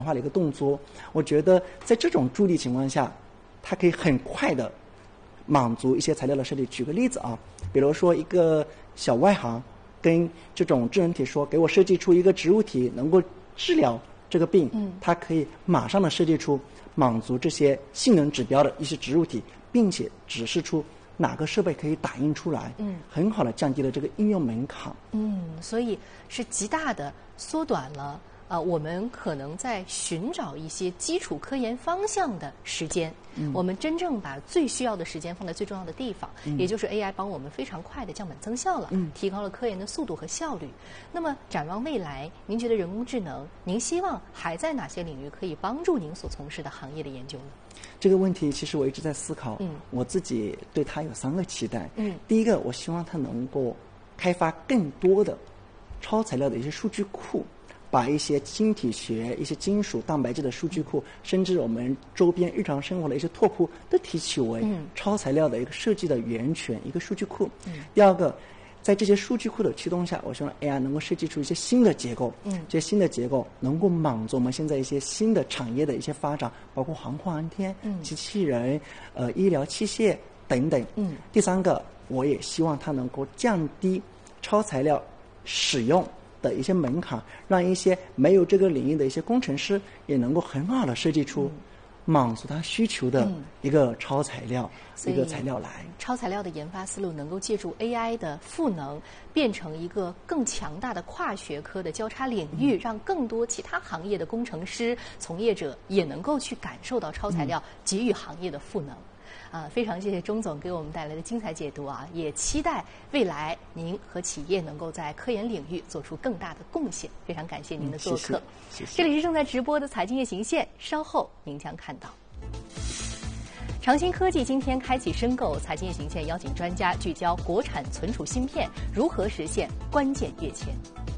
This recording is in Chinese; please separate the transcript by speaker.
Speaker 1: 化的一个动作。我觉得在这种助力情况下，它可以很快的满足一些材料的设计。举个例子啊，比如说一个小外行跟这种智能体说，给我设计出一个植物体能够治疗这个病，它可以马上的设计出满足这些性能指标的一些植物体，并且指示出哪个设备可以打印出来，很好的降低了这个应用门槛。
Speaker 2: 所以是极大的缩短了我们可能在寻找一些基础科研方向的时间，我们真正把最需要的时间放在最重要的地方，也就是 AI 帮我们非常快的降本增效了，提高了科研的速度和效率。那么展望未来，您觉得人工智能，您希望还在哪些领域可以帮助您所从事的行业的研究呢？
Speaker 1: 这个问题其实我一直在思考，我自己对它有3个期待。第一个，我希望它能够开发更多的超材料的一些数据库，把一些晶体学、一些金属、蛋白质的数据库，甚至我们周边日常生活的一些拓扑，都提取为超材料的一个设计的源泉，一个数据库。第二个，在这些数据库的驱动下，我希望 AI 能够设计出一些新的结构，这些新的结构能够满足我们现在一些新的产业的一些发展，包括航空航天、机器人、医疗器械等等。第三个，我也希望它能够降低超材料使用的一些门槛，让一些没有这个领域的一些工程师也能够很好的设计出满足他需求的一个超材料，一个材料来。
Speaker 2: 超材料的研发思路能够借助 AI 的赋能，变成一个更强大的跨学科的交叉领域，让更多其他行业的工程师、从业者也能够去感受到超材料给予行业的赋能。非常谢谢钟总给我们带来的精彩解读啊！也期待未来您和企业能够在科研领域做出更大的贡献。非常感谢您的做客。
Speaker 1: 谢谢。
Speaker 2: 这里是正在直播的财经夜行线，稍后您将看到。长兴科技今天开启申购财经夜行线，邀请专家聚焦国产存储芯片如何实现关键跃迁。